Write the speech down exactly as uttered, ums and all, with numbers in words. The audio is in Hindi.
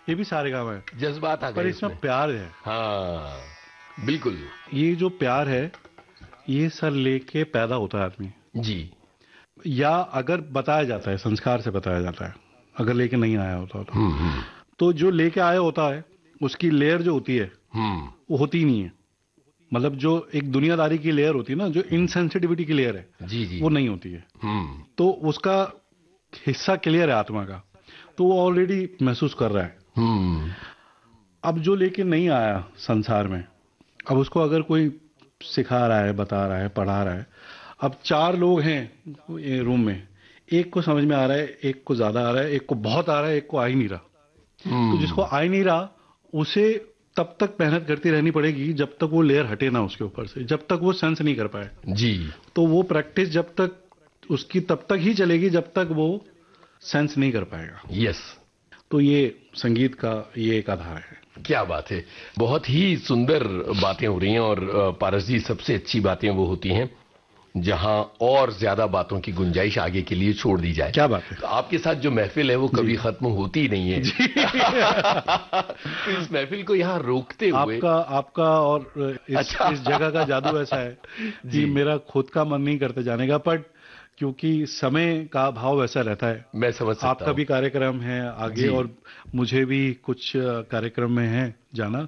ये भी सारेगामा है, जज्बात आ गए पर इसमें इसमें। प्यार है। हाँ बिल्कुल। ये जो प्यार है, ये सर लेके पैदा होता है आदमी, जी। या अगर बताया जाता है, संस्कार से बताया जाता है, अगर लेके नहीं आया होता तो हम्म हम्म तो जो लेके आया होता है उसकी लेयर जो होती है हम्म वो होती ही नहीं है। मतलब जो एक दुनियादारी की लेयर होती है ना, जो इनसेंसिटिविटी की लेयर है, जी जी। वो नहीं होती है। हम्म तो उसका हिस्सा क्लियर है आत्मा का, तो वो ऑलरेडी महसूस कर रहा है। हम्म अब जो लेके नहीं आया संसार में, अब उसको अगर कोई सिखा रहा है, बता रहा है, पढ़ा रहा है, अब चार लोग हैं ये रूम में, एक को समझ में आ रहा है, एक को ज्यादा आ रहा है, एक को बहुत आ रहा है, एक को आ ही नहीं रहा। तो जिसको हम्म आ ही नहीं रहा उसे तब तक मेहनत करती रहनी पड़ेगी जब तक वो लेयर हटे ना उसके ऊपर से, जब तक वो सेंस नहीं कर पाए। जी। तो वो प्रैक्टिस जब तक उसकी तब तक ही चलेगी जब तक वो सेंस नहीं कर पाएगा। यस। तो ये संगीत का ये एक आधार है। क्या बात है, बहुत ही सुंदर बातें हो रही हैं। और अ, पारस जी, सबसे अच्छी बातें वो होती हैं जहां और ज्यादा बातों की गुंजाइश आगे के लिए छोड़ दी जाए। क्या बात है। तो आपके साथ जो महफिल है वो कभी खत्म होती ही नहीं है। जी। तो इस महफिल को यहाँ रोकते हुए। आपका आपका और इस अच्छा। इस जगह का जादू ऐसा है कि जी। मेरा खुद का मन नहीं करता जाने का, बट क्योंकि समय का भाव वैसा रहता है। मैं समझ सकता आपका हूँ। भी कार्यक्रम है आगे जी। और मुझे भी कुछ कार्यक्रम में है जाना,